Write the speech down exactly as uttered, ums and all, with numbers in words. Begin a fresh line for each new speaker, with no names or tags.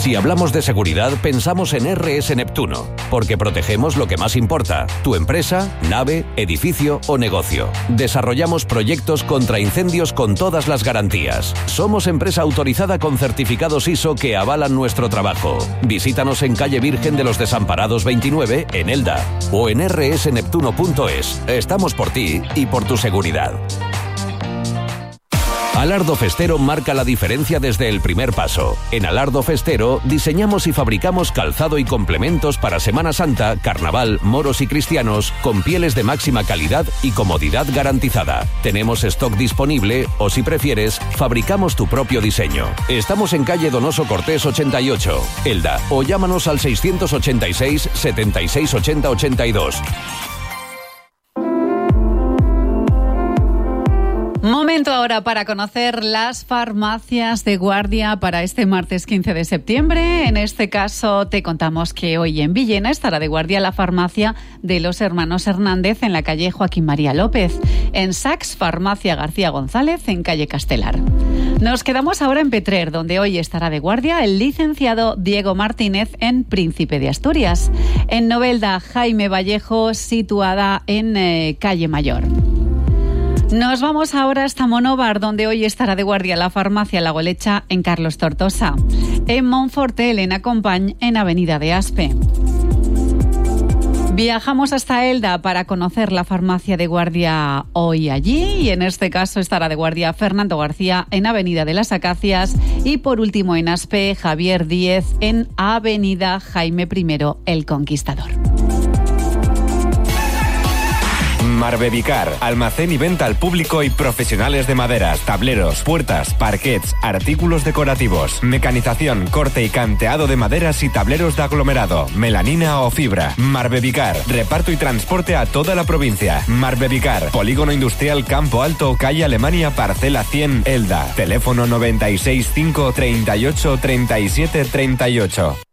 Si hablamos de seguridad, pensamos en R S Neptuno, porque protegemos lo que más importa: tu empresa, nave, edificio o negocio. Desarrollamos proyectos contra incendios con todas las garantías. Somos empresa autorizada con certificados I S O que avalan nuestro trabajo. Visítanos en calle Virgen de los Desamparados veintinueve, en Elda, o en erre ese neptuno punto es. Estamos por ti y por tu seguridad. Alardo Festero marca la diferencia desde el primer paso. En Alardo Festero diseñamos y fabricamos calzado y complementos para Semana Santa, Carnaval, moros y cristianos, con pieles de máxima calidad y comodidad garantizada. Tenemos stock disponible o, si prefieres, fabricamos tu propio diseño. Estamos en calle Donoso Cortés ochenta y ocho, Elda, o llámanos al seiscientos ochenta y seis, setenta y seis, ochenta, ochenta y dos.
Momento ahora para conocer las farmacias de guardia para este martes quince de septiembre. En este caso te contamos que hoy en Villena estará de guardia la farmacia de los hermanos Hernández en la calle Joaquín María López. En Saks, farmacia García González en calle Castelar. Nos quedamos ahora en Petrer, donde hoy estará de guardia el licenciado Diego Martínez en Príncipe de Asturias. En Novelda, Jaime Vallejo, situada en eh, calle Mayor. Nos vamos ahora hasta Monóvar, donde hoy estará de guardia la farmacia La Golecha en Carlos Tortosa. En Monforte, Elena Compañ en Avenida de Aspe. Viajamos hasta Elda para conocer la farmacia de guardia hoy allí, y en este caso estará de guardia Fernando García en Avenida de las Acacias, y por último en Aspe, Javier Díez en Avenida Jaime primero el Conquistador.
Marbevicar, almacén y venta al público y profesionales de maderas, tableros, puertas, parquets, artículos decorativos, mecanización, corte y canteado de maderas y tableros de aglomerado, melanina o fibra. Marbevicar, reparto y transporte a toda la provincia. Marbevicar, Polígono Industrial Campo Alto, calle Alemania, parcela cien, Elda. Teléfono noventa y seis, cinco, treinta y ocho, treinta y siete, treinta y ocho.